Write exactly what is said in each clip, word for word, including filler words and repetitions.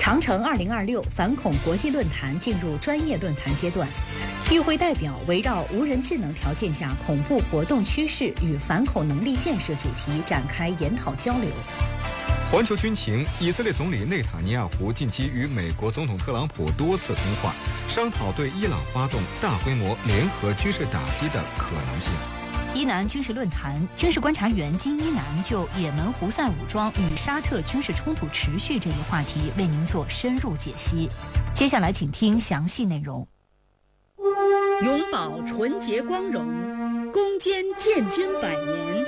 长城二零二六反恐国际论坛进入专业论坛阶段，与会代表围绕无人智能条件下恐怖活动趋势与反恐能力建设主题展开研讨交流。 环球军情，以色列总理内塔尼亚胡近期与美国总统特朗普多次通话，商讨对伊朗发动大规模联合军事打击的可能性。 伊南军事论坛，军事观察员金一南就也门胡塞武装与沙特军事冲突持续这一话题为您做深入解析。接下来请听详细内容。 永葆纯洁光荣，攻坚建军百年。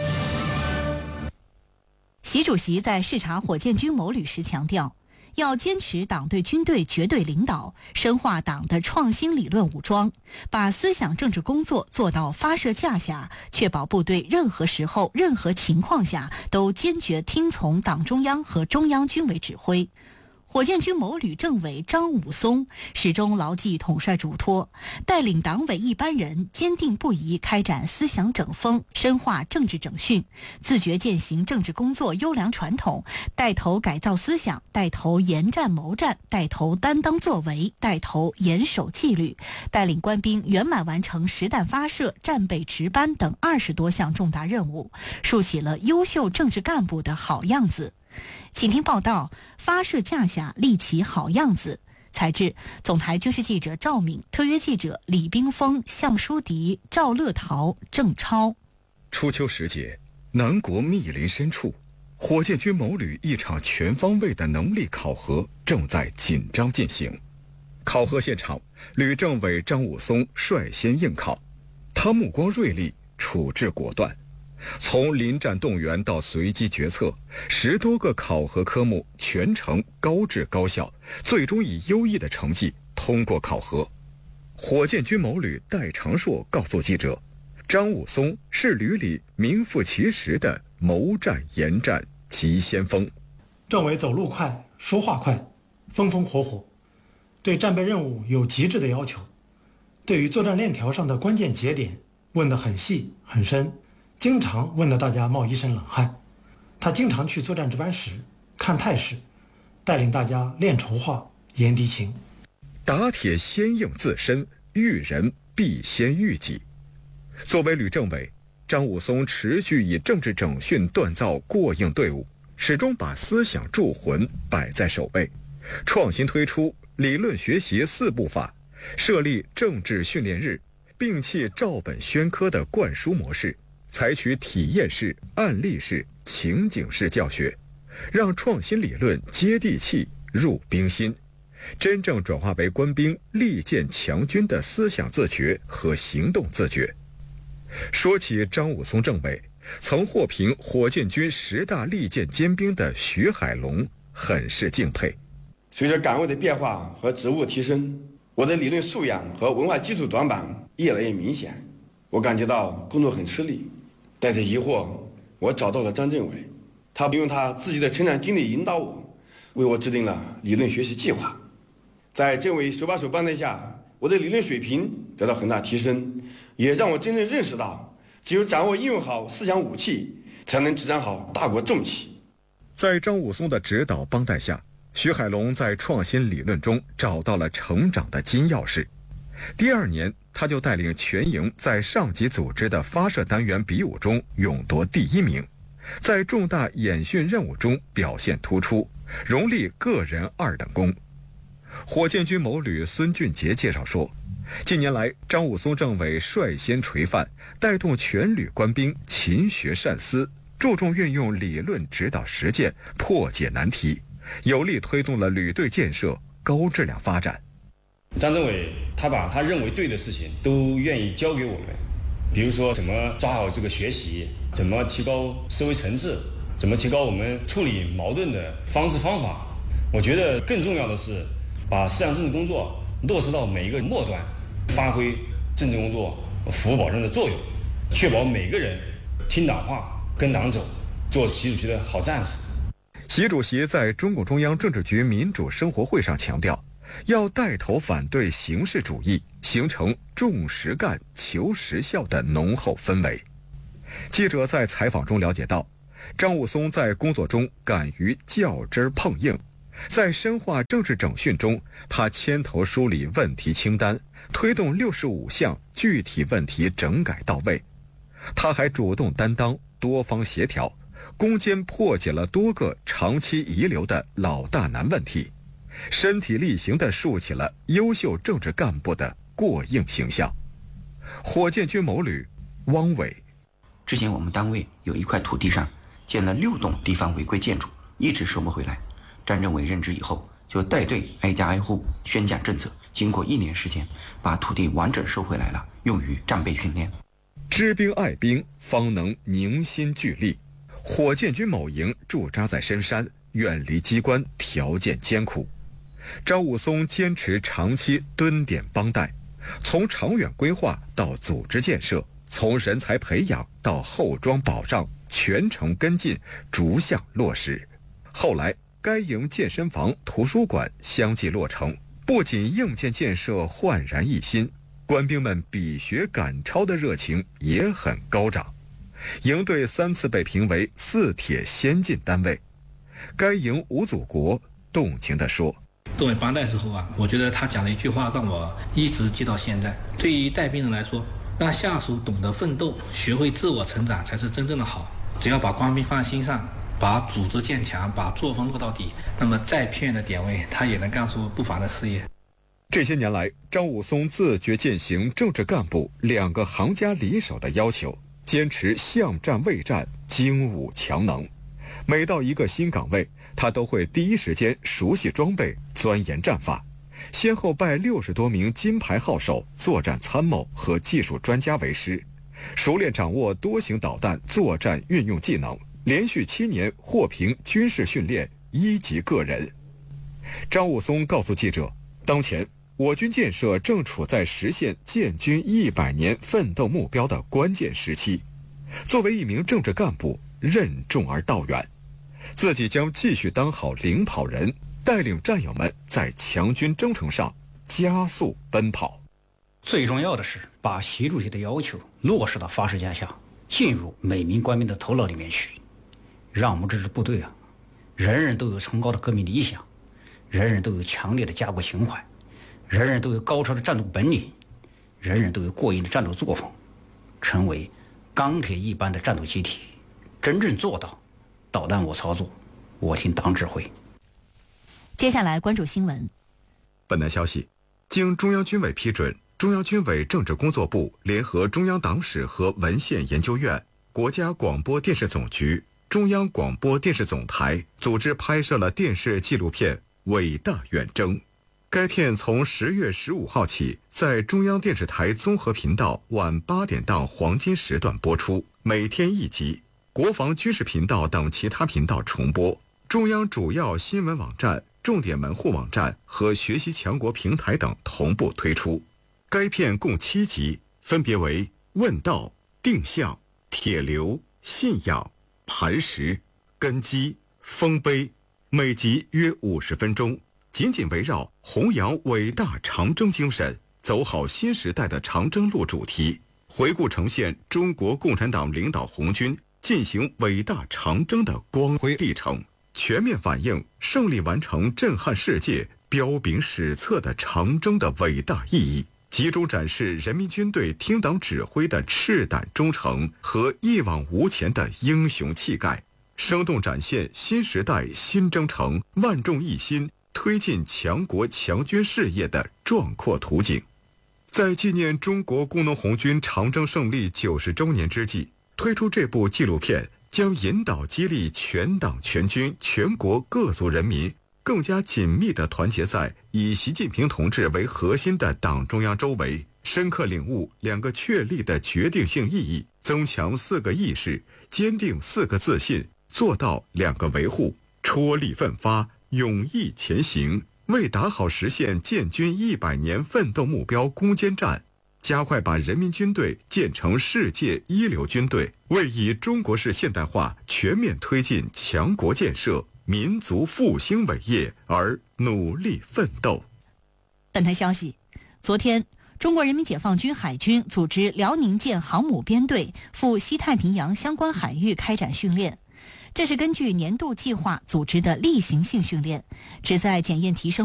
习主席在视察火箭军某旅时强调，要坚持党对军队绝对领导，深化党的创新理论武装，把思想政治工作做到发射架下，确保部队任何时候、任何情况下都坚决听从党中央和中央军委指挥。火箭军某旅政委张武松始终牢记统帅嘱托，带领党委一班人坚定不移开展思想整风，深化政治整训，自觉践行政治工作优良传统，带头改造思想，带头严战谋战，带头担当作为，带头严守纪律，带领官兵圆满完成实弹发射、战备值班等二十多项重大任务，树起了优秀政治干部的好样子。请听报道，发射架下立起好样子。采制总台军事记者赵敏，特约记者李冰峰、向书迪、赵乐桃、郑超。 初秋时节，南国密林深处，火箭军某旅一场全方位的能力考核正在紧张进行。考核现场，旅政委张武松率先应考，他目光锐利，处置果断。从临战动员到随机决策，十多个考核科目全程高质高效，最终以优异的成绩通过考核。火箭军某旅戴长硕告诉记者，张武松是旅里名副其实的谋战研战急先锋。 政委走路快，说话快，风风火火，对战备任务有极致的要求，对于作战链条上的关键节点问得很细很深，经常问得大家冒一身冷汗。他经常去作战值班室看态势，带领大家练筹划、研敌情。 打铁先应自身，遇人必先遇己。作为旅政委，张武松持续以政治整训锻造过硬队伍，始终把思想铸魂摆在首位，创新推出理论学习四步法，设立政治训练日，摒弃照本宣科的灌输模式，采取体验式、案例式、情景式教学，让创新理论接地气、入兵心，真正转化为官兵力建强军的思想自觉和行动自觉。说起张武松政委，曾获评火箭军十大力建坚兵的徐海龙很是敬佩。 随着岗位的变化和职务提升，我的理论素养和文化基础短板越来越明显，我感觉到工作很吃力。带着疑惑，我找到了张政委，他用他自己的成长经历引导我，为我制定了理论学习计划。在政委手把手帮带下，我的理论水平得到很大提升，也让我真正认识到，只有掌握应用好思想武器，才能执掌好大国重器。 在张武松的指导帮带下，徐海龙在创新理论中找到了成长的金钥匙。第二年，他就带领全营在上级组织的发射单元比武中勇夺第一名，在重大演训任务中表现突出，荣立个人二等功。火箭军某旅孙俊杰介绍说，近年来张武松政委率先垂范，带动全旅官兵勤学善思，注重运用理论指导实践，破解难题，有力推动了旅队建设高质量发展。 张政委他把他认为对的事情都愿意交给我们，比如说怎么抓好这个学习，怎么提高思维层次，怎么提高我们处理矛盾的方式方法。我觉得更重要的是把思想政治工作落实到每一个末端，发挥政治工作服务保证的作用，确保每个人听党话跟党走，做习主席的好战士。 习主席在中共中央政治局民主生活会上强调，要带头反对形式主义，形成重实干、求实效的浓厚氛围。记者在采访中了解到，张武松在工作中敢于较真碰硬， 在深化政治整训中，他牵头梳理问题清单，推动六十五项具体问题整改到位。他还主动担当多方协调，攻坚破解了多个长期遗留的老大难问题，身体力行地树起了优秀政治干部的过硬形象。火箭军某旅汪伟， 之前我们单位有一块土地上建了六栋地方违规建筑，一直收不回来。张政委任职以后，就带队挨家挨户宣讲政策，经过一年时间，把土地完整收回来了，用于战备训练。 知兵爱兵，方能凝心聚力。火箭军某营驻扎在深山，远离机关，条件艰苦。张武松坚持长期蹲点帮带，从长远规划到组织建设，从人才培养到后装保障，全程跟进，逐项落实。后来该营健身房、图书馆相继落成，不仅硬件建设焕然一新，官兵们比学赶超的热情也很高涨。营队三次被评为四铁先进单位。该营吴祖国动情地说： 作为帮带时候啊，我觉得他讲了一句话让我一直记到现在。对于带兵人来说，让下属懂得奋斗，学会自我成长才是真正的好。只要把官兵放在心上，把组织建强，把作风落到底，那么再偏远的点位，他也能干出不凡的事业。 这些年来，张武松自觉践行政治干部两个行家里手的要求，坚持巷战卫战，精武强能。每到一个新岗位，他都会第一时间熟悉装备，钻研战法，先后拜六十多名金牌号手、作战参谋和技术专家为师，熟练掌握多型导弹作战运用技能，连续七年获评军事训练一级个人。张武松告诉记者，当前我军建设正处在实现建军一百年奋斗目标的关键时期。作为一名政治干部，任重而道远，自己将继续当好领跑人，带领战友们在强军征程上加速奔跑。 最重要的是把习主席的要求落实到发誓家下，进入每名官兵的头脑里面去，让我们这支部队啊，人人都有崇高的革命理想，人人都有强烈的家国情怀，人人都有高超的战斗本领，人人都有过硬的战斗作风，成为钢铁一般的战斗集体，真正做到导弹我操作，我听党指挥。 接下来关注新闻。 本台消息，经中央军委批准，中央军委政治工作部联合中央党史和文献研究院、国家广播电视总局、中央广播电视总台组织拍摄了电视纪录片《伟大远征》。该片从十月十五号起，在中央电视台综合频道晚八点档黄金时段播出，每天一集；国防军事频道等其他频道重播。中央主要新闻网站、重点门户网站和学习强国平台等同步推出。该片共七集，分别为问道、定向、铁流、信仰、磐石、根基、丰碑，每集约五十分钟，紧紧围绕弘扬伟大长征精神，走好新时代的长征路主题，回顾呈现中国共产党领导红军进行伟大长征的光辉历程，全面反映胜利完成震撼世界、彪炳史册的长征的伟大意义，集中展示人民军队听党指挥的赤胆忠诚和一往无前的英雄气概，生动展现新时代新征程万众一心推进强国强军事业的壮阔图景。在纪念中国工农红军长征胜利九十周年之际，推出这部纪录片将引导激励全党全军全国各族人民更加紧密地团结在以习近平同志为核心的党中央周围，深刻领悟两个确立的决定性意义，增强四个意识，坚定四个自信，做到两个维护，踔厉奋发，勇毅前行，为打好实现建军一百年奋斗目标攻坚战，加快把人民军队建成世界一流军队，为以中国式现代化全面推进强国建设、民族复兴伟业而努力奋斗。 本台消息，昨天中国人民解放军海军组织辽宁舰航母编队赴西太平洋相关海域开展训练。 这是根据年度计划组织的例行性训练，旨在检验提升